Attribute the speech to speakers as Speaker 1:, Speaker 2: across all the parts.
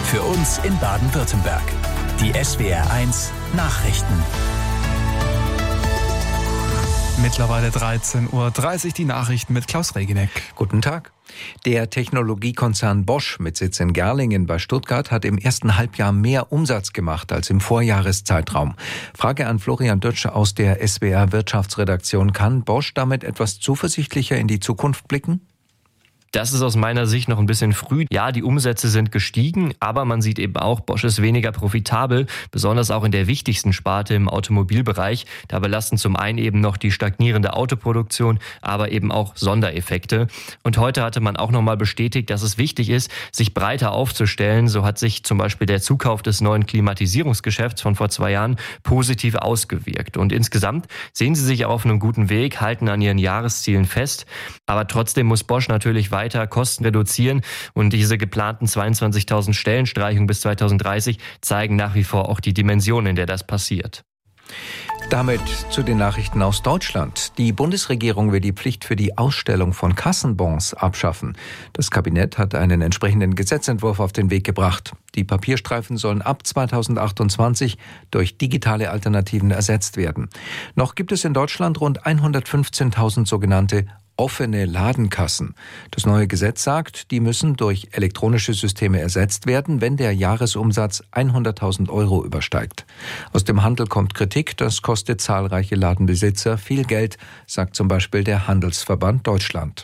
Speaker 1: Für uns in Baden-Württemberg. Die SWR1 Nachrichten.
Speaker 2: Mittlerweile 13:30 Uhr, die Nachrichten mit Klaus Regeneck.
Speaker 3: Guten Tag. Der Technologiekonzern Bosch mit Sitz in Gerlingen bei Stuttgart hat im ersten Halbjahr mehr Umsatz gemacht als im Vorjahreszeitraum. Frage an Florian Dötsch aus der SWR Wirtschaftsredaktion. Kann Bosch damit etwas zuversichtlicher in die Zukunft blicken?
Speaker 4: Das ist aus meiner Sicht noch ein bisschen früh. Ja, die Umsätze sind gestiegen, aber man sieht eben auch, Bosch ist weniger profitabel, besonders auch in der wichtigsten Sparte im Automobilbereich. Da belasten zum einen eben noch die stagnierende Autoproduktion, aber eben auch Sondereffekte. Und heute hatte man auch nochmal bestätigt, dass es wichtig ist, sich breiter aufzustellen. So hat sich zum Beispiel der Zukauf des neuen Klimatisierungsgeschäfts von vor 2 Jahren positiv ausgewirkt. Und insgesamt sehen sie sich auf einem guten Weg, halten an ihren Jahreszielen fest. Aber trotzdem muss Bosch natürlich weiter Kosten reduzieren und diese geplanten 22.000 Stellenstreichungen bis 2030 zeigen nach wie vor auch die Dimension, in der das passiert.
Speaker 3: Damit zu den Nachrichten aus Deutschland. Die Bundesregierung will die Pflicht für die Ausstellung von Kassenbons abschaffen. Das Kabinett hat einen entsprechenden Gesetzentwurf auf den Weg gebracht. Die Papierstreifen sollen ab 2028 durch digitale Alternativen ersetzt werden. Noch gibt es in Deutschland rund 115.000 sogenannte offene Ladenkassen. Das neue Gesetz sagt, die müssen durch elektronische Systeme ersetzt werden, wenn der Jahresumsatz 100.000 Euro übersteigt. Aus dem Handel kommt Kritik, das kostet zahlreiche Ladenbesitzer viel Geld, sagt zum Beispiel der Handelsverband Deutschland.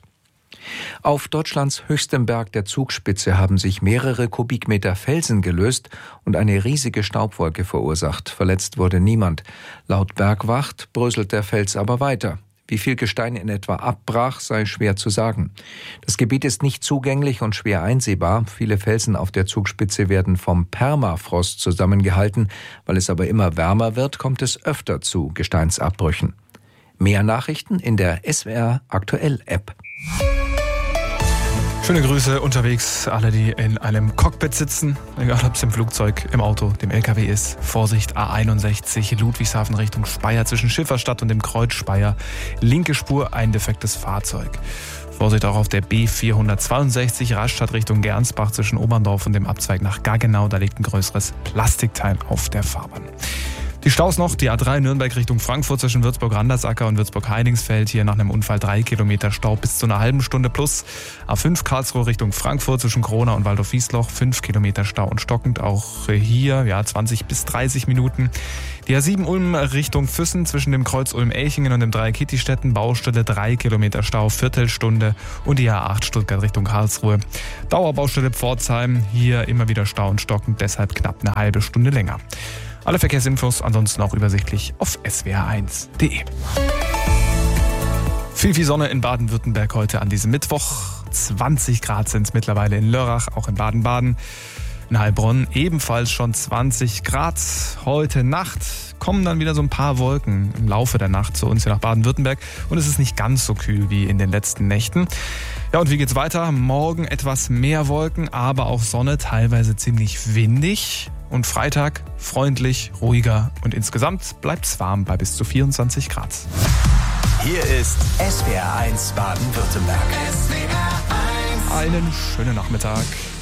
Speaker 3: Auf Deutschlands höchstem Berg der Zugspitze haben sich mehrere Kubikmeter Felsen gelöst und eine riesige Staubwolke verursacht. Verletzt wurde niemand. Laut Bergwacht bröselt der Fels aber weiter. Wie viel Gestein in etwa abbrach, sei schwer zu sagen. Das Gebiet ist nicht zugänglich und schwer einsehbar. Viele Felsen auf der Zugspitze werden vom Permafrost zusammengehalten. Weil es aber immer wärmer wird, kommt es öfter zu Gesteinsabbrüchen. Mehr Nachrichten in der SWR Aktuell App.
Speaker 2: Schöne Grüße unterwegs, alle, die in einem Cockpit sitzen, egal ob es im Flugzeug, im Auto, dem LKW ist. Vorsicht, A61, Ludwigshafen Richtung Speyer zwischen Schifferstadt und dem Kreuz Speyer. Linke Spur, ein defektes Fahrzeug. Vorsicht auch auf der B462 Rastatt Richtung Gernsbach zwischen Oberndorf und dem Abzweig nach Gaggenau. Da liegt ein größeres Plastikteil auf der Fahrbahn. Die Staus noch, die A3 Nürnberg Richtung Frankfurt zwischen Würzburg-Randersacker und Würzburg-Heidingsfeld. Hier nach einem Unfall 3 Kilometer Stau bis zu einer halben Stunde plus. A5 Karlsruhe Richtung Frankfurt zwischen Krona und Waldorf-Wiesloch. 5 Kilometer Stau und stockend. Auch hier 20 bis 30 Minuten. Die A7 Ulm Richtung Füssen zwischen dem Kreuz Ulm-Elchingen und dem Dreieck Kittistetten. Baustelle 3 Kilometer Stau, Viertelstunde. Und die A8 Stuttgart Richtung Karlsruhe. Dauerbaustelle Pforzheim. Hier immer wieder Stau und stockend, deshalb knapp eine halbe Stunde länger. Alle Verkehrsinfos ansonsten auch übersichtlich auf swr1.de. Viel Sonne in Baden-Württemberg heute an diesem Mittwoch. 20 Grad sind es mittlerweile in Lörrach, auch in Baden-Baden. In Heilbronn ebenfalls schon 20 Grad. Heute Nacht kommen dann wieder so ein paar Wolken im Laufe der Nacht zu uns hier nach Baden-Württemberg. Und es ist nicht ganz so kühl wie in den letzten Nächten. Ja, und wie geht's weiter? Morgen etwas mehr Wolken, aber auch Sonne, teilweise ziemlich windig. Und Freitag freundlich, ruhiger und insgesamt bleibt's warm bei bis zu 24 Grad.
Speaker 1: Hier ist SWR1 Baden-Württemberg.
Speaker 2: Einen schönen Nachmittag.